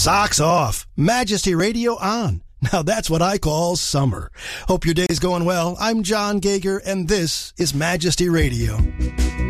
Socks off. Majesty Radio on. Now that's what I call summer. Hope your day's going well. I'm John Gager, and this is Majesty Radio.